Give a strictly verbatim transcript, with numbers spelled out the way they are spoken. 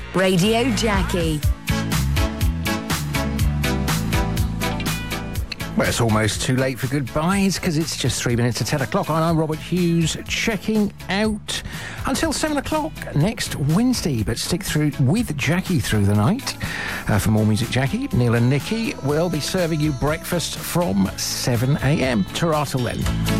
Radio Jackie. Well, it's almost too late for goodbyes because it's just three minutes to ten o'clock. And I'm Robert Hughes, checking out until seven o'clock next Wednesday. But stick through with Jackie through the night. Uh, for more Music Jackie, Neil and Nikki will be serving you breakfast from seven a.m. Ta-ra till then.